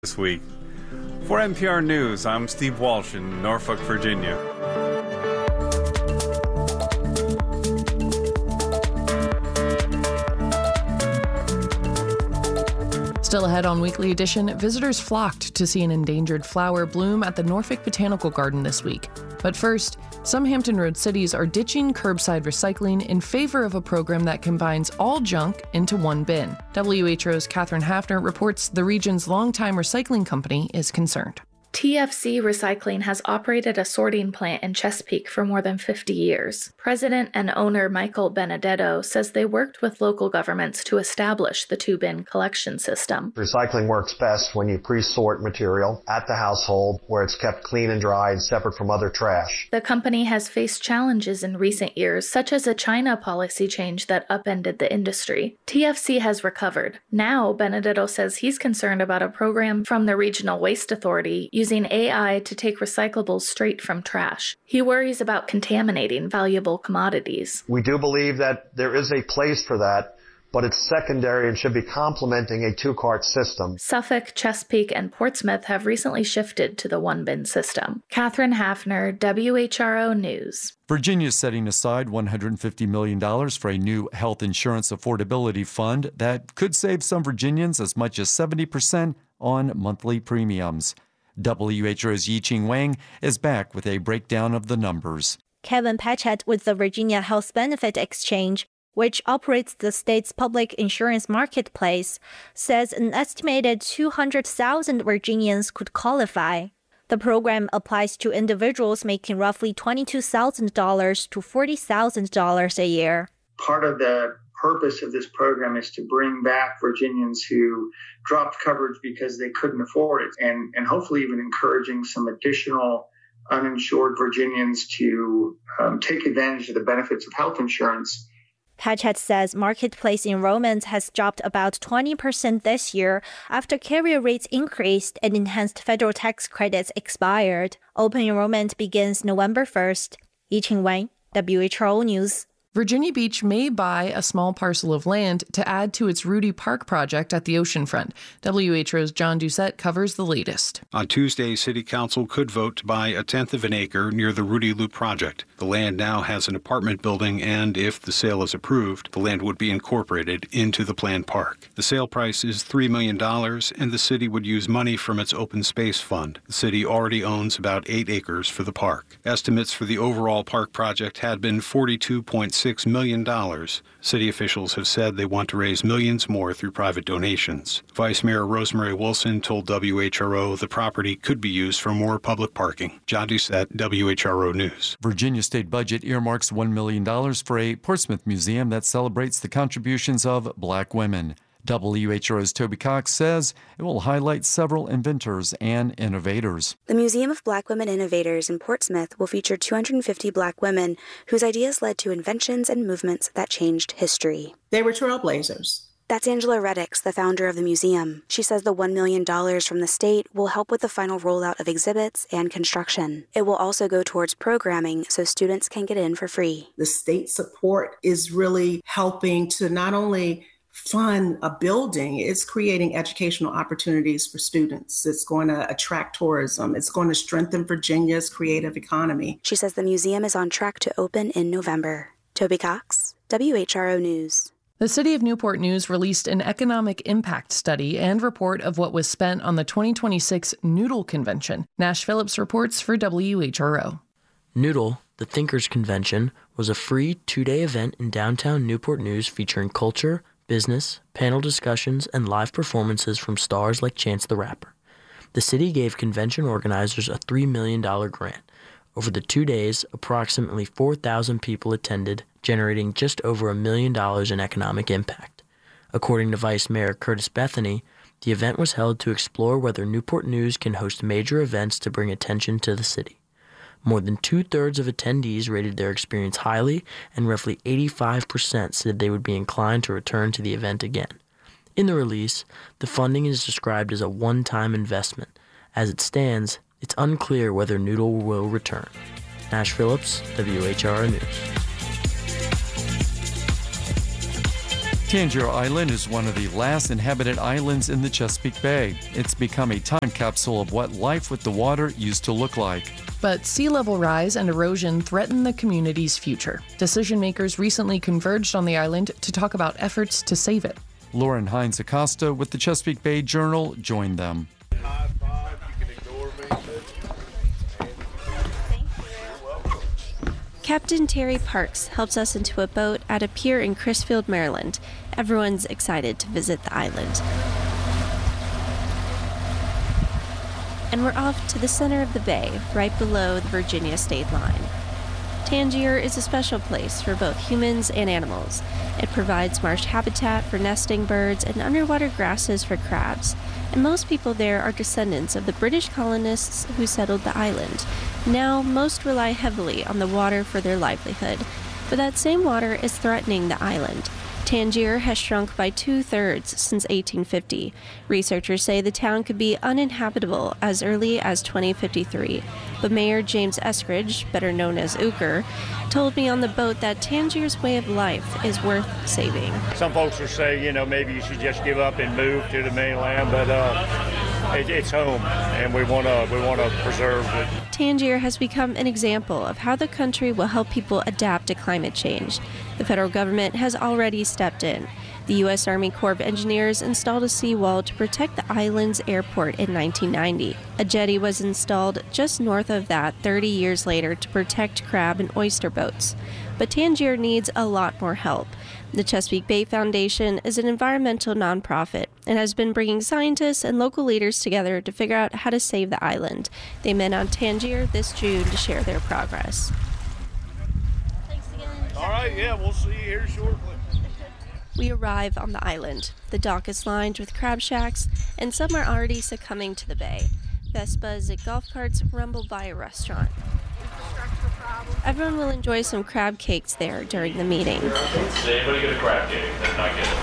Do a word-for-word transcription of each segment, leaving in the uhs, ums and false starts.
This week. For N P R News, I'm Steve Walsh in Norfolk, Virginia. Still ahead on Weekly Edition, visitors flocked to see an endangered flower bloom at the Norfolk Botanical Garden this week. But first, some Hampton Roads cities are ditching curbside recycling in favor of a program that combines all junk into one bin. W H O's Catherine Hafner reports the region's longtime recycling company is concerned. T F C Recycling has operated a sorting plant in Chesapeake for more than fifty years. President and owner Michael Benedetto says they worked with local governments to establish the two-bin collection system. Recycling works best when you pre-sort material at the household where it's kept clean and dry and separate from other trash. The company has faced challenges in recent years, such as a China policy change that upended the industry. T F C has recovered. Now, Benedetto says he's concerned about a program from the Regional Waste Authority using A I to take recyclables straight from trash. He worries about contaminating valuable commodities. We do believe that there is a place for that, but it's secondary and should be complementing a two-cart system. Suffolk, Chesapeake, and Portsmouth have recently shifted to the one-bin system. Catherine Hafner, W H R O News. Virginia is setting aside one hundred fifty million dollars for a new health insurance affordability fund that could save some Virginians as much as seventy percent on monthly premiums. W H O's Yi-Ching Wang is back with a breakdown of the numbers. Kevin Patchett with the Virginia Health Benefit Exchange, which operates the state's public insurance marketplace, says an estimated two hundred thousand Virginians could qualify. The program applies to individuals making roughly twenty-two thousand dollars to forty thousand dollars a year. Part of the purpose of this program is to bring back Virginians who dropped coverage because they couldn't afford it, and, and hopefully even encouraging some additional uninsured Virginians to um, take advantage of the benefits of health insurance. Patchett says marketplace enrollment has dropped about twenty percent this year after carrier rates increased and enhanced federal tax credits expired. Open enrollment begins November first. Yi-Ching Wang, W H R O News. Virginia Beach may buy a small parcel of land to add to its Rudy Park project at the oceanfront. W H O's John Doucette covers the latest. On Tuesday, City Council could vote to buy a tenth of an acre near the Rudy Loop project. The land now has an apartment building, and if the sale is approved, the land would be incorporated into the planned park. The sale price is three million dollars, and the city would use money from its open space fund. The city already owns about eight acres for the park. Estimates for the overall park project had been forty-two point six million dollars. City officials have said they want to raise millions more through private donations. Vice Mayor Rosemary Wilson told W H R O the property could be used for more public parking. John Doucette, W H R O News. Virginia state budget earmarks one million dollars for a Portsmouth museum that celebrates the contributions of black women. W H R O's Toby Cox says it will highlight several inventors and innovators. The Museum of Black Women Innovators in Portsmouth will feature two hundred fifty black women whose ideas led to inventions and movements that changed history. They were trailblazers. That's Angela Reddix, the founder of the museum. She says the one million dollars from the state will help with the final rollout of exhibits and construction. It will also go towards programming so students can get in for free. The state support is really helping to not only fund a building, it's creating educational opportunities for students. It's going to attract tourism. It's going to strengthen Virginia's creative economy. She says the museum is on track to open in November. Toby Cox, W H R O News. The City of Newport News released an economic impact study and report of what was spent on the twenty twenty-six Noodle Convention. Nash Phillips reports for W H R O. Noodle, the Thinkers Convention, was a free two-day event in downtown Newport News featuring culture, business, panel discussions, and live performances from stars like Chance the Rapper. The city gave convention organizers a three million dollars grant. Over the two days, approximately four thousand people attended, generating just over a million dollars in economic impact. According to Vice Mayor Curtis Bethany, the event was held to explore whether Newport News can host major events to bring attention to the city. More than two-thirds of attendees rated their experience highly, and roughly eighty-five percent said they would be inclined to return to the event again. In the release, the funding is described as a one-time investment. As it stands, it's unclear whether Noodle will return. Nash Phillips, W H R O News. Tangier Island is one of the last inhabited islands in the Chesapeake Bay. It's become a time capsule of what life with the water used to look like. But sea level rise and erosion threaten the community's future. Decision makers recently converged on the island to talk about efforts to save it. Lauren Hines Acosta with the Chesapeake Bay Journal joined them. Captain Terry Parks helps us into a boat at a pier in Crisfield, Maryland. Everyone's excited to visit the island. And we're off to the center of the bay, right below the Virginia state line. Tangier is a special place for both humans and animals. It provides marsh habitat for nesting birds and underwater grasses for crabs. And most people there are descendants of the British colonists who settled the island. Now, most rely heavily on the water for their livelihood. But that same water is threatening the island. Tangier has shrunk by two-thirds since eighteen fifty. Researchers say the town could be uninhabitable as early as twenty fifty-three. But Mayor James Eskridge, better known as Ooker, told me on the boat that Tangier's way of life is worth saving. Some folks will say, you know, maybe you should just give up and move to the mainland, but uh, it, it's home, and we want to we want to preserve it. Tangier has become an example of how the country will help people adapt to climate change. The federal government has already stepped in. The U S Army Corps of Engineers installed a seawall to protect the island's airport in nineteen ninety. A jetty was installed just north of that thirty years later to protect crab and oyster boats. But Tangier needs a lot more help. The Chesapeake Bay Foundation is an environmental nonprofit and has been bringing scientists and local leaders together to figure out how to save the island. They met on Tangier this June to share their progress. Thanks again. All right, yeah, we'll see you here shortly. We arrive on the island. The dock is lined with crab shacks, and some are already succumbing to the bay. Vespas at golf carts rumble by a restaurant. Everyone will enjoy some crab cakes there during the meeting. Did anybody get a crab cake? Did not get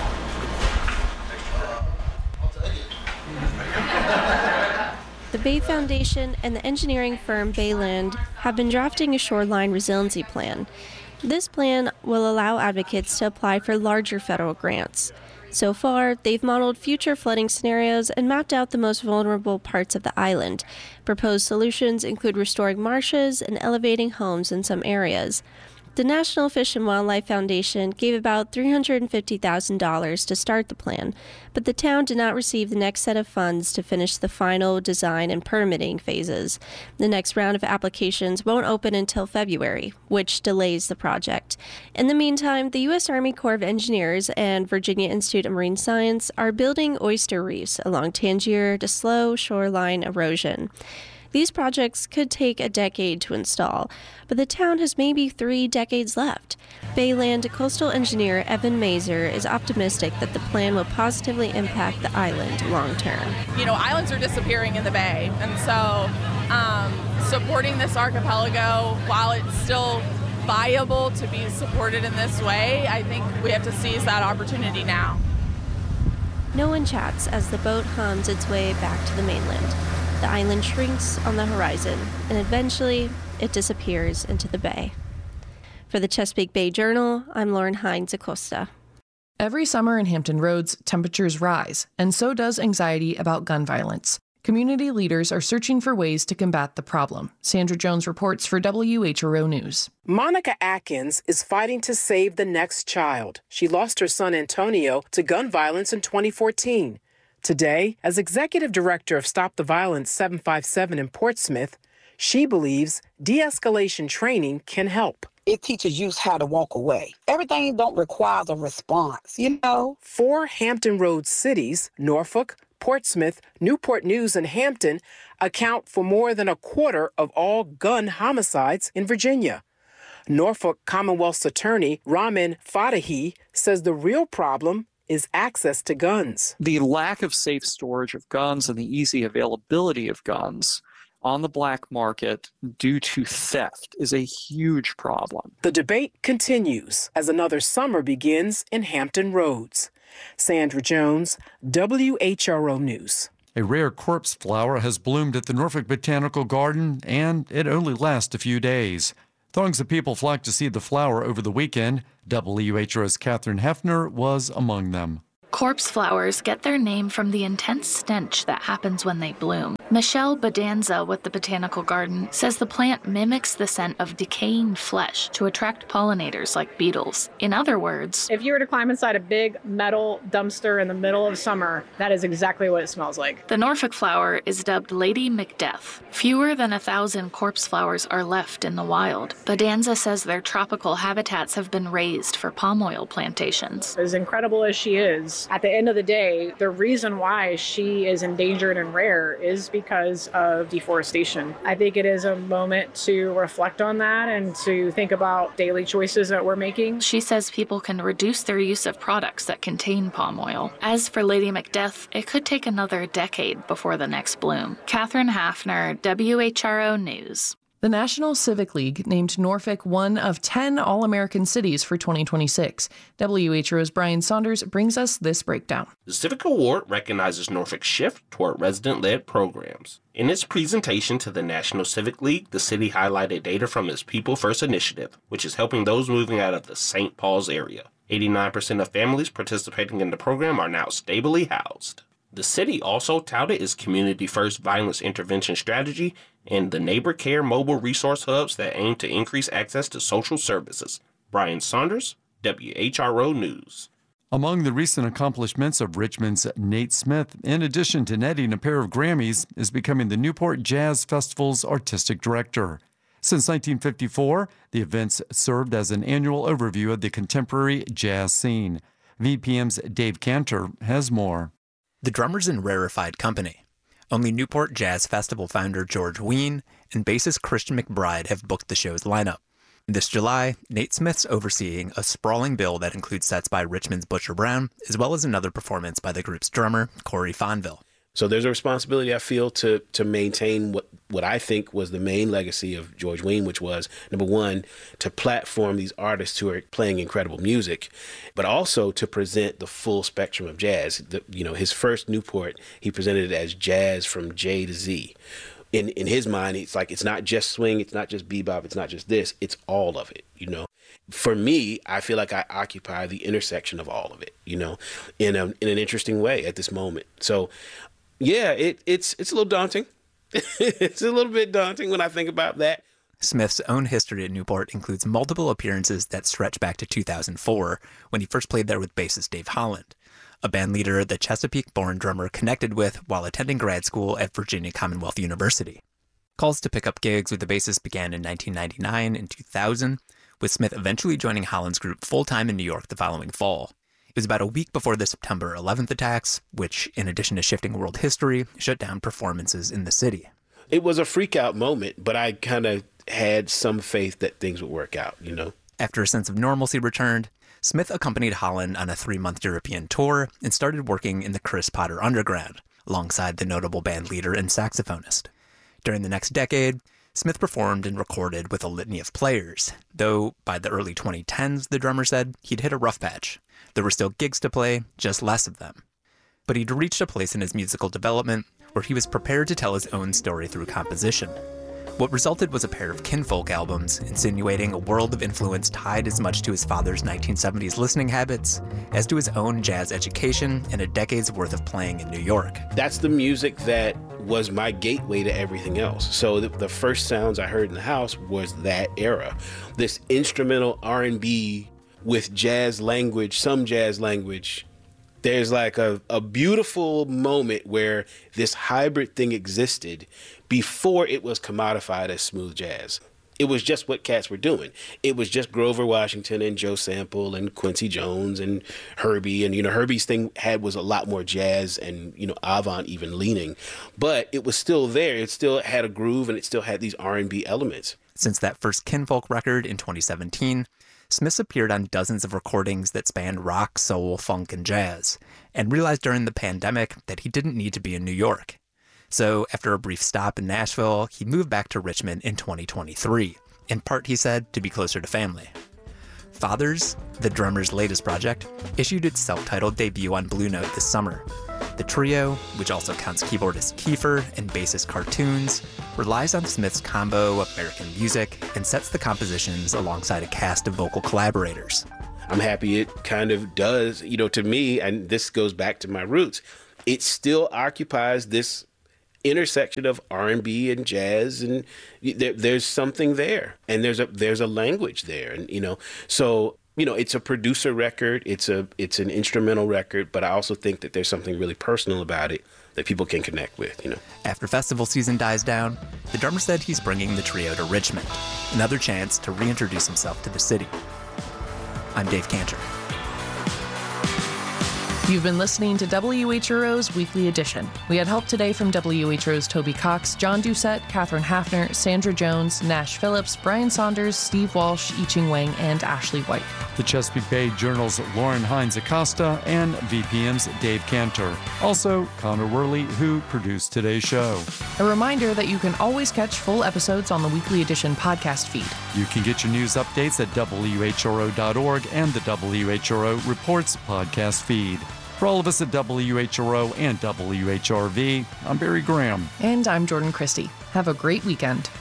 it. The Bay Foundation and the engineering firm Bayland have been drafting a shoreline resiliency plan. This plan will allow advocates to apply for larger federal grants. So far, they've modeled future flooding scenarios and mapped out the most vulnerable parts of the island. Proposed solutions include restoring marshes and elevating homes in some areas. The National Fish and Wildlife Foundation gave about three hundred fifty thousand dollars to start the plan, but the town did not receive the next set of funds to finish the final design and permitting phases. The next round of applications won't open until February, which delays the project. In the meantime, the U S Army Corps of Engineers and Virginia Institute of Marine Science are building oyster reefs along Tangier to slow shoreline erosion. These projects could take a decade to install, but the town has maybe three decades left. Bayland coastal engineer Evan Mazer is optimistic that the plan will positively impact the island long term. You know, islands are disappearing in the bay, and so um, supporting this archipelago, while it's still viable to be supported in this way, I think we have to seize that opportunity now. No one chats as the boat hums its way back to the mainland. The island shrinks on the horizon, and eventually it disappears into the bay. For the Chesapeake Bay Journal, I'm Lauren Hines Acosta. Every summer in Hampton Roads, temperatures rise, and so does anxiety about gun violence. Community leaders are searching for ways to combat the problem. Sandra Jones reports for W H R O News. Monica Atkins is fighting to save the next child. She lost her son Antonio to gun violence in twenty fourteen. Today, as executive director of Stop the Violence seven five seven in Portsmouth, she believes de-escalation training can help. It teaches youth how to walk away. Everything don't require a response, you know? Four Hampton Roads cities, Norfolk, Portsmouth, Newport News, and Hampton, account for more than a quarter of all gun homicides in Virginia. Norfolk Commonwealth's attorney, Ramin Fadahi, says the real problem is access to guns. The lack of safe storage of guns and the easy availability of guns on the black market due to theft is a huge problem. The debate continues as another summer begins in Hampton Roads. Sandra Jones, W H R O News. A rare corpse flower has bloomed at the Norfolk Botanical Garden, and it only lasts a few days. Throngs of people flocked to see the flower over the weekend. W H O's Catherine Hefner was among them. Corpse flowers get their name from the intense stench that happens when they bloom. Michelle Bedanza with the Botanical Garden says the plant mimics the scent of decaying flesh to attract pollinators like beetles. In other words, if you were to climb inside a big metal dumpster in the middle of summer, that is exactly what it smells like. The Norfolk flower is dubbed Lady Macbeth. Fewer than a thousand corpse flowers are left in the wild. Bedanza says their tropical habitats have been razed for palm oil plantations. As incredible as she is, at the end of the day, the reason why she is endangered and rare is because because of deforestation. I think it is a moment to reflect on that and to think about daily choices that we're making. She says people can reduce their use of products that contain palm oil. As for Lady Macbeth, it could take another decade before the next bloom. Catherine Hafner, W H R O News. The National Civic League named Norfolk one of ten All-American cities for twenty twenty-six. W H O O's Brian Saunders brings us this breakdown. The Civic Award recognizes Norfolk's shift toward resident-led programs. In its presentation to the National Civic League, the city highlighted data from its People First initiative, which is helping those moving out of the Saint Paul's area. eighty-nine percent of families participating in the program are now stably housed. The city also touted its Community First violence intervention strategy and the Neighbor Care mobile resource hubs that aim to increase access to social services. Brian Saunders, W H R O News. Among the recent accomplishments of Richmond's Nate Smith, in addition to netting a pair of Grammys, is becoming the Newport Jazz Festival's artistic director. Since nineteen fifty-four, the events served as an annual overview of the contemporary jazz scene. V P M's Dave Cantor has more. The drummer's in rarefied company. Only Newport Jazz Festival founder George Wein and bassist Christian McBride have booked the show's lineup. This July, Nate Smith's overseeing a sprawling bill that includes sets by Richmond's Butcher Brown, as well as another performance by the group's drummer, Corey Fonville. So there's a responsibility, I feel, to to maintain what, what I think was the main legacy of George Wein, which was, number one, to platform these artists who are playing incredible music, but also to present the full spectrum of jazz. The, you know, his first Newport, he presented it as jazz from J to Z. In in his mind, it's like, it's not just swing, it's not just bebop, it's not just this, it's all of it, you know. For me, I feel like I occupy the intersection of all of it, you know, in a, in an interesting way at this moment. So, yeah, it, it's it's a little daunting. It's a little bit daunting when I think about that. Smith's own history at Newport includes multiple appearances that stretch back to two thousand four, when he first played there with bassist Dave Holland, a band leader the Chesapeake-born drummer connected with while attending grad school at Virginia Commonwealth University. Calls to pick up gigs with the bassist began in nineteen ninety-nine and two thousand, with Smith eventually joining Holland's group full-time in New York the following fall. It was about a week before the September eleventh attacks, which, in addition to shifting world history, shut down performances in the city. It was a freak-out moment, but I kind of had some faith that things would work out, you know? After a sense of normalcy returned, Smith accompanied Holland on a three-month European tour and started working in the Chris Potter Underground, alongside the notable band leader and saxophonist. During the next decade, Smith performed and recorded with a litany of players, though by the early twenty tens, the drummer said, he'd hit a rough patch. There were still gigs to play, just less of them. But he'd reached a place in his musical development where he was prepared to tell his own story through composition. What resulted was a pair of kinfolk albums, insinuating a world of influence tied as much to his father's nineteen seventies listening habits as to his own jazz education and a decade's worth of playing in New York. That's the music that was my gateway to everything else. So the, the first sounds I heard in the house was that era. This instrumental R and B with jazz language, some jazz language. There's like a, a beautiful moment where this hybrid thing existed before it was commodified as smooth jazz. It was just what cats were doing. It was just Grover Washington and Joe Sample and Quincy Jones and Herbie. And, you know, Herbie's thing had was a lot more jazz and, you know, avant even leaning. But it was still there. It still had a groove and it still had these R and B elements. Since that first kinfolk record in twenty seventeen, Smith appeared on dozens of recordings that spanned rock, soul, funk, and jazz, and realized during the pandemic that he didn't need to be in New York. So after a brief stop in Nashville, he moved back to Richmond in twenty twenty-three, in part, he said, to be closer to family. Fathers, the drummer's latest project, issued its self-titled debut on Blue Note this summer. The trio, which also counts keyboardist Kiefer and bassist Cartoons, relies on Smith's combo of American music and sets the compositions alongside a cast of vocal collaborators. I'm happy it kind of does, you know, to me, and this goes back to my roots, it still occupies this intersection of R and B and jazz, and there, there's something there, and there's a there's a language there, and you know, so you know, it's a producer record, it's a it's an instrumental record, but I also think that there's something really personal about it that people can connect with, you know. After festival season dies down, the drummer said he's bringing the trio to Richmond, another chance to reintroduce himself to the city. I'm Dave Cantor. You've been listening to W H R O's Weekly Edition. We had help today from W H R O's Toby Cox, John Doucette, Catherine Hafner, Sandra Jones, Nash Phillips, Brian Saunders, Steve Walsh, Yi-Ching Wang, and Ashley White. The Chesapeake Bay Journal's Lauren Hines Acosta and V P M's Dave Cantor. Also, Connor Worley, who produced today's show. A reminder that you can always catch full episodes on the Weekly Edition podcast feed. You can get your news updates at W H R O dot org and the W H R O Reports podcast feed. For all of us at W H R O and W H R V, I'm Barry Graham. And I'm Jordan Christie. Have a great weekend.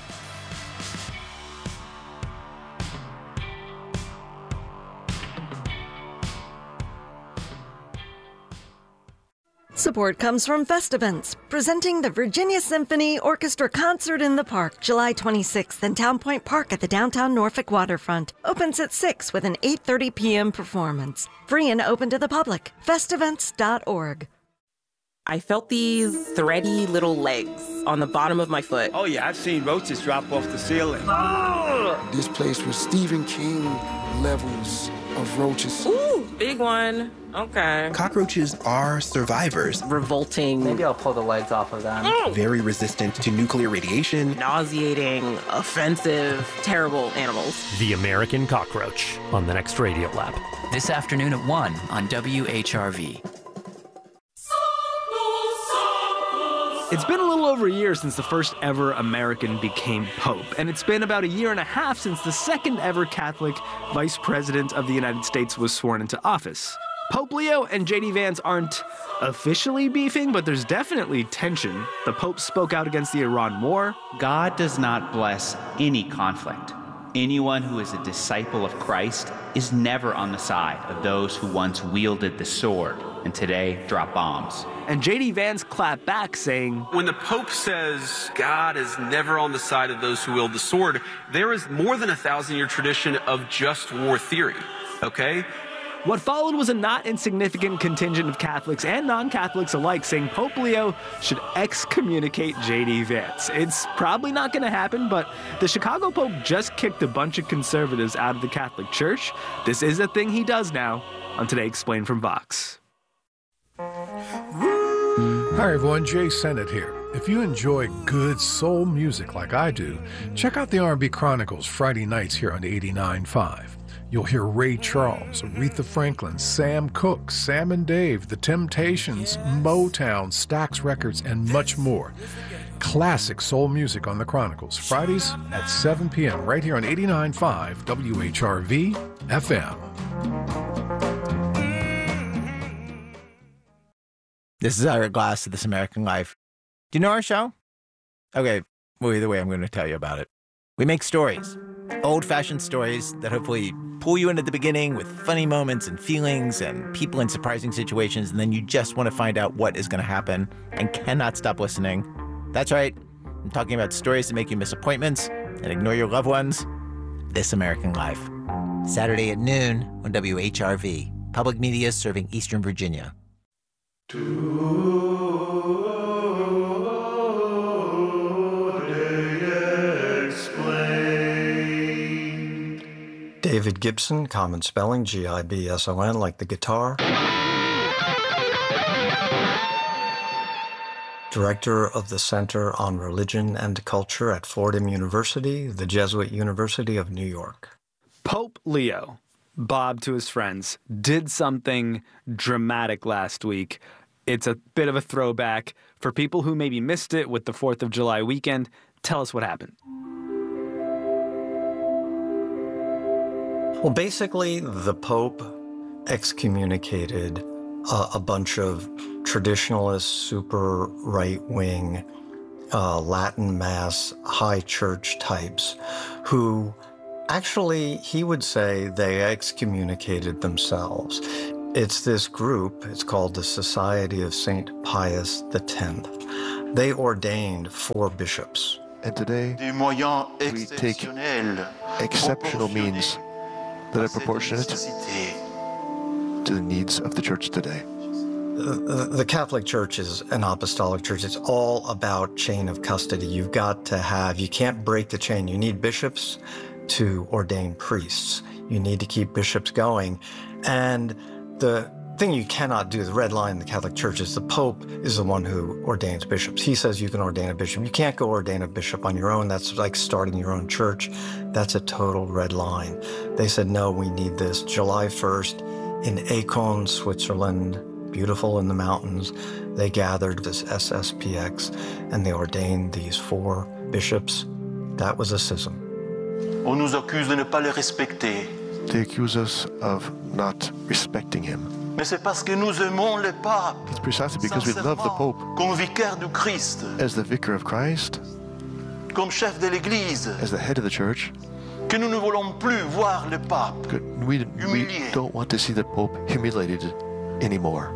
Support comes from Festivants, presenting the Virginia Symphony Orchestra Concert in the Park, July twenty-sixth in Town Point Park at the downtown Norfolk waterfront. Opens at six with an eight thirty p.m. performance. Free and open to the public. Festivants dot org. I felt these thready little legs on the bottom of my foot. Oh yeah, I've seen roaches drop off the ceiling. Oh! This place was Stephen King levels of roaches. Ooh, big one. Okay. Cockroaches are survivors. Revolting. Maybe I'll pull the legs off of them. Mm. Very resistant to nuclear radiation. Nauseating, offensive, terrible animals. The American Cockroach on the next Radio Lab. This afternoon at one on W H R V. It's been a little over a year since the first ever American became Pope, and it's been about a year and a half since the second ever Catholic Vice President of the United States was sworn into office. Pope Leo and J D Vance aren't officially beefing, but there's definitely tension. The Pope spoke out against the Iran war. God does not bless any conflict. Anyone who is a disciple of Christ is never on the side of those who once wielded the sword and today drop bombs. And J D Vance clapped back, saying, when the Pope says God is never on the side of those who wield the sword, there is more than a thousand-year tradition of just war theory, okay? What followed was a not insignificant contingent of Catholics and non-Catholics alike saying Pope Leo should excommunicate J D Vance. It's probably not going to happen, but the Chicago Pope just kicked a bunch of conservatives out of the Catholic Church. This is a thing he does now on Today Explained from Vox. Hi everyone, Jay Sennett here. If you enjoy good soul music like I do, check out the R and B Chronicles Friday nights here on eighty-nine point five. You'll hear Ray Charles, Aretha Franklin, Sam Cooke, Sam and Dave, The Temptations, Motown, Stax Records, and much more. Classic soul music on the Chronicles, Fridays at seven p.m. right here on eighty-nine point five W H R V F M. This is Ira Glass of This American Life. Do you know our show? Okay, well, either way, I'm going to tell you about it. We make stories, old-fashioned stories that hopefully pull you in at the beginning with funny moments and feelings and people in surprising situations, and then you just want to find out what is going to happen and cannot stop listening. That's right. I'm talking about stories that make you miss appointments and ignore your loved ones. This American Life. Saturday at noon on W H R V. Public media serving Eastern Virginia. David Gibson, common spelling, G I B S O N, like the guitar. Director of the Center on Religion and Culture at Fordham University, the Jesuit University of New York. Pope Leo, Bob to his friends, did something dramatic last week. It's a bit of a throwback. For people who maybe missed it with the fourth of July weekend, tell us what happened. Well, basically, the Pope excommunicated uh, a bunch of traditionalist, super right-wing, uh, Latin Mass, high church types who actually, he would say, they excommunicated themselves. It's this group, it's called the Society of Saint Pius X. They ordained four bishops. And today, we take exceptional means that are proportionate to the needs of the church today. The, the Catholic Church is an apostolic church. It's all about chain of custody. You've got to have, you can't break the chain. You need bishops to ordain priests. You need to keep bishops going. And the thing you cannot do, the red line in the Catholic Church, is the Pope is the one who ordains bishops. He says you can ordain a bishop. You can't go ordain a bishop on your own. That's like starting your own church. That's a total red line. They said, no, we need this. July first in Aachen, Switzerland, beautiful in the mountains, they gathered this S S P X and they ordained these four bishops. That was a schism. On nous accuse de ne pas le respecter. They accuse us of not respecting him. Mais c'est parce que nous aimons le pape. It's precisely because we love the Pope. Comme vicaire du Christ. As the vicar of Christ. Comme chef de l'Église. As the head of the church. Que nous ne voulons plus voir le pape. We, we don't want to see the Pope humiliated anymore.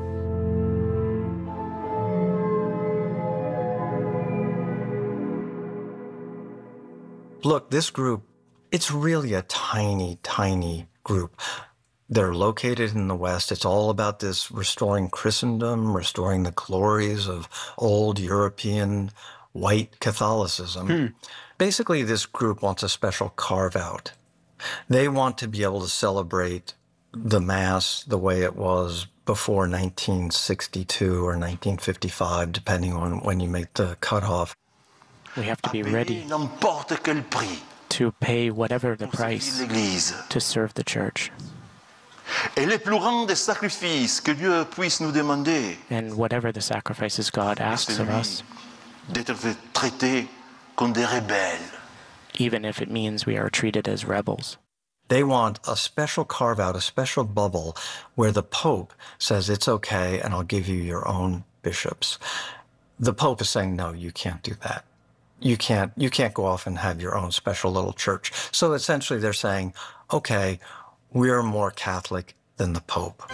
Look, this group, it's really a tiny, tiny group. They're located in the West. It's all about this restoring Christendom, restoring the glories of old European white Catholicism. Hmm. Basically, this group wants a special carve-out. They want to be able to celebrate the Mass the way it was before nineteen sixty-two or nineteen fifty-five, depending on when you make the cutoff. We have to be ready to pay whatever the price to serve the church. Et les plus grands des sacrifices que Dieu puisse nous demander. And whatever the sacrifices God asks of us. D'être traités comme des rebelles. Even if it means we are treated as rebels. They want a special carve-out, a special bubble where the Pope says it's okay and I'll give you your own bishops. The Pope is saying, no, you can't do that. You can't, you can't go off and have your own special little church. So essentially they're saying, okay, we're more Catholic than the Pope.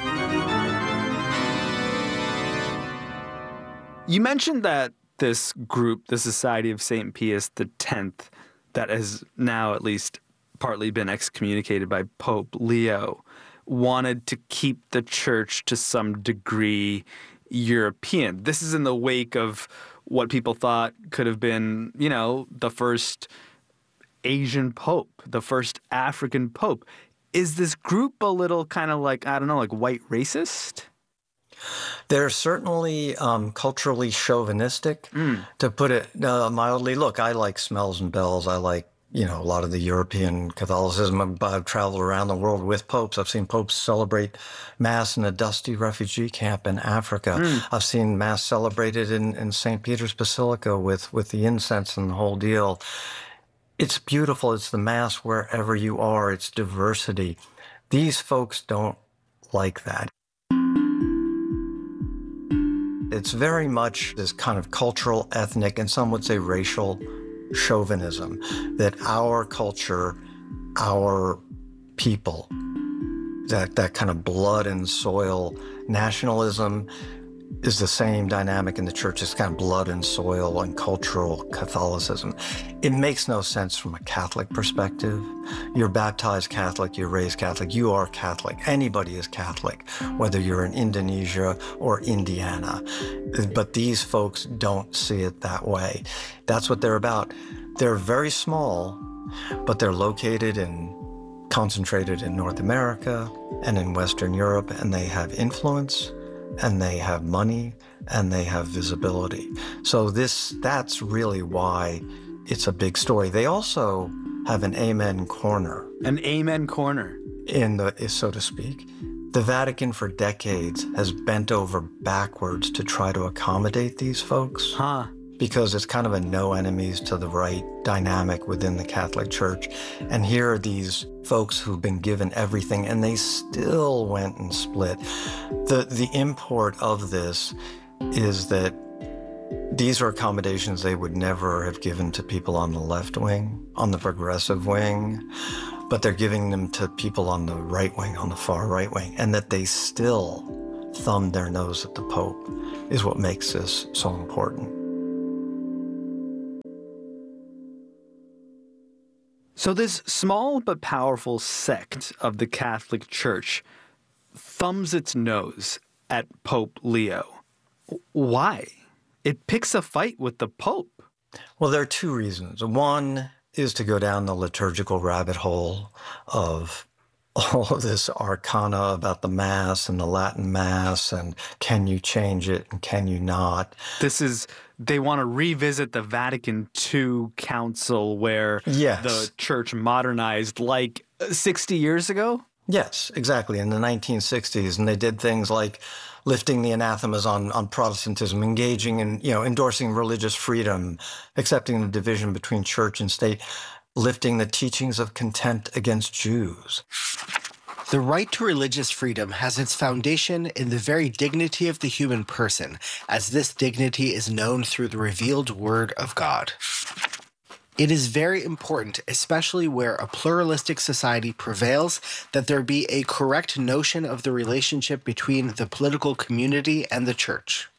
You mentioned that this group, the Society of Saint Pius X, that has now at least partly been excommunicated by Pope Leo, wanted to keep the church to some degree European. This is in the wake of what people thought could have been, you know, the first Asian pope, the first African pope. Is this group a little kind of like, I don't know, like white racist? They're certainly um, culturally chauvinistic, mm. to put it uh, mildly. Look, I like smells and bells. I like, you know, a lot of the European Catholicism. I've traveled around the world with popes. I've seen popes celebrate Mass in a dusty refugee camp in Africa. Mm. I've seen Mass celebrated in, in Saint Peter's Basilica with, with the incense and the whole deal. It's beautiful. It's the Mass wherever you are. It's diversity. These folks don't like that. It's very much this kind of cultural, ethnic, and some would say racial chauvinism, that our culture, our people, that, that kind of blood and soil nationalism is the same dynamic in the church. It's kind of blood and soil and cultural Catholicism. It makes no sense from a Catholic perspective. You're baptized Catholic, you're raised Catholic, you are Catholic. Anybody is Catholic, whether you're in Indonesia or Indiana. But these folks don't see it that way. That's what they're about. They're very small, but they're located and concentrated in North America and in Western Europe, and they have influence, and they have money, and they have visibility. So this, that's really why it's a big story. They also have an amen corner. An amen corner. In the, so to speak. The Vatican for decades has bent over backwards to try to accommodate these folks. Huh. because it's kind of a no enemies to the right dynamic within the Catholic Church. And here are these folks who've been given everything, and they still went and split. The, the import of this is that these are accommodations they would never have given to people on the left wing, on the progressive wing, but they're giving them to people on the right wing, on the far right wing, and that they still thumb their nose at the Pope is what makes this so important. So this small but powerful sect of the Catholic Church thumbs its nose at Pope Leo. Why? It picks a fight with the Pope. Well, there are two reasons. One is to go down the liturgical rabbit hole of all of this arcana about the Mass and the Latin Mass and can you change it and can you not. This is, they want to revisit the Vatican Two Council where yes. the Church modernized like sixty years ago? Yes, exactly, in the nineteen sixties. And they did things like lifting the anathemas on, on Protestantism, engaging in, you know, endorsing religious freedom, accepting the division between church and state, lifting the teachings of contempt against Jews. The right to religious freedom has its foundation in the very dignity of the human person, as this dignity is known through the revealed Word of God. It is very important, especially where a pluralistic society prevails, that there be a correct notion of the relationship between the political community and the church.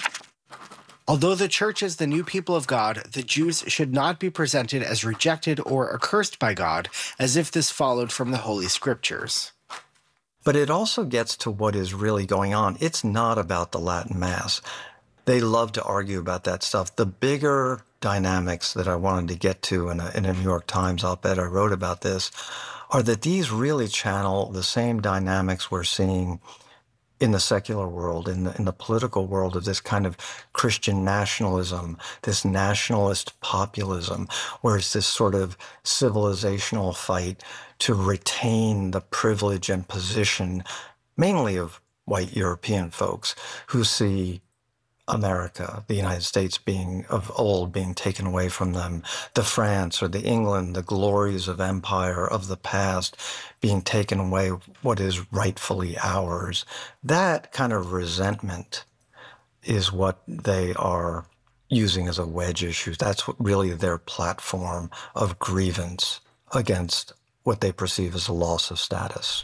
Although the church is the new people of God, the Jews should not be presented as rejected or accursed by God, as if this followed from the Holy Scriptures. But it also gets to what is really going on. It's not about the Latin Mass. They love to argue about that stuff. The bigger dynamics that I wanted to get to in a, in a New York Times op-ed I wrote about this are that these really channel the same dynamics we're seeing in the secular world, in the, in the political world, of this kind of Christian nationalism, this nationalist populism, where it's this sort of civilizational fight to retain the privilege and position, mainly of white European folks who see America, the United States being of old, being taken away from them, the France or the England, the glories of empire of the past being taken away, what is rightfully ours. That kind of resentment is what they are using as a wedge issue. That's what really their platform of grievance against what they perceive as a loss of status.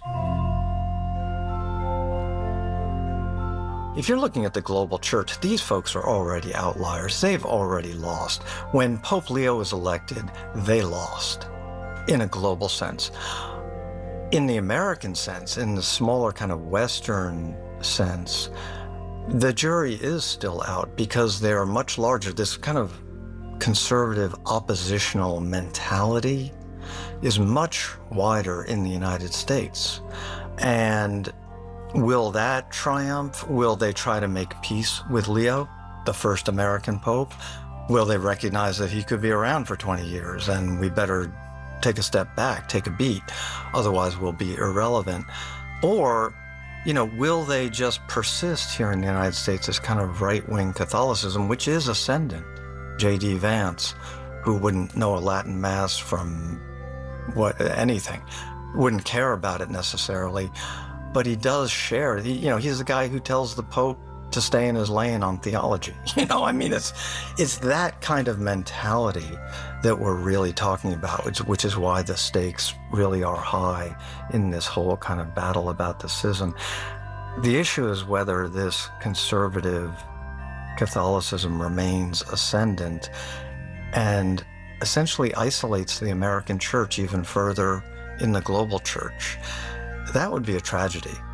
If you're looking at the global church, these folks are already outliers. They've already lost. When Pope Leo was elected, they lost in a global sense. In the American sense, in the smaller kind of Western sense, the jury is still out because they are much larger. This kind of conservative oppositional mentality is much wider in the United States. And will that triumph? Will they try to make peace with Leo, the first American pope? Will they recognize that he could be around for twenty years and we better take a step back, take a beat, otherwise we'll be irrelevant? Or, you know, will they just persist here in the United States as kind of right-wing Catholicism, which is ascendant? J D Vance, who wouldn't know a Latin Mass from what anything, wouldn't care about it necessarily, but he does share. He, you know, he's the guy who tells the Pope to stay in his lane on theology. You know, I mean, it's it's that kind of mentality that we're really talking about, which, which is why the stakes really are high in this whole kind of battle about the schism. The issue is whether this conservative Catholicism remains ascendant and essentially isolates the American church even further in the global church. That would be a tragedy.